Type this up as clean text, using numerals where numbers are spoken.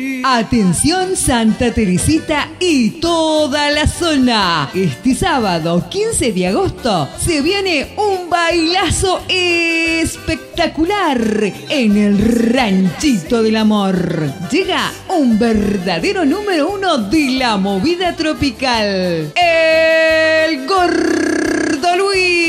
Atención Santa Teresita y toda la zona. Este sábado 15 de agosto se viene un bailazo espectacular en el Ranchito del Amor. Llega un verdadero número 1 de la movida tropical, el Gordo